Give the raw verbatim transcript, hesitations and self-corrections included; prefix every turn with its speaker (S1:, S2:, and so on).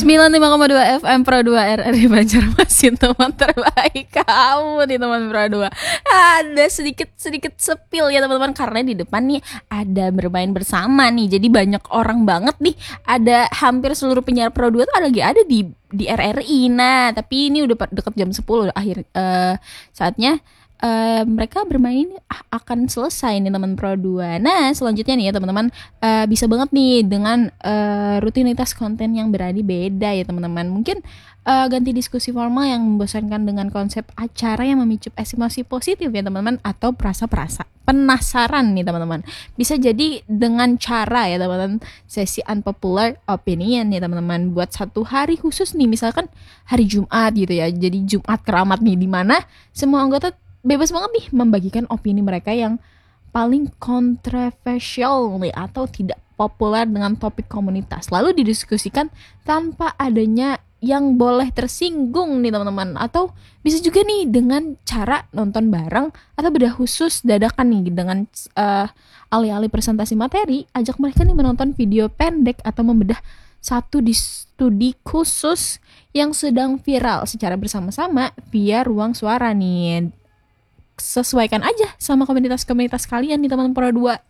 S1: sembilan puluh lima koma dua F M Pro dua R R I Banjarmasin, teman terbaik kamu nih teman Pro dua. Ada sedikit-sedikit sepil ya teman-teman, karena di depan nih ada bermain bersama nih. Jadi banyak orang banget nih, ada hampir seluruh penyiar Pro dua tuh ada lagi ada di di R R I. Nah, tapi ini udah deket jam sepuluh akhir uh, saatnya Uh, mereka bermain akan selesai nih teman Pro dua. Nah selanjutnya nih ya teman-teman, uh, bisa banget nih dengan uh, rutinitas konten yang berani beda ya teman-teman. Mungkin uh, ganti diskusi formal yang membosankan dengan konsep acara yang memicu emosi positif ya teman-teman, atau perasa-perasa penasaran nih teman-teman. Bisa jadi dengan cara ya teman-teman, sesi unpopular opinion ya teman-teman, buat satu hari khusus nih, misalkan hari Jumat gitu ya. Jadi Jumat keramat nih, dimana semua anggota bebas banget nih membagikan opini mereka yang paling kontroversial nih atau tidak populer dengan topik komunitas, lalu didiskusikan tanpa adanya yang boleh tersinggung nih teman-teman. Atau bisa juga nih dengan cara nonton bareng atau bedah khusus dadakan nih dengan uh, alih-alih presentasi materi, ajak mereka nih menonton video pendek atau membedah satu di studi khusus yang sedang viral secara bersama-sama via ruang suara nih. Sesuaikan aja sama komunitas-komunitas kalian nih teman Pro dua.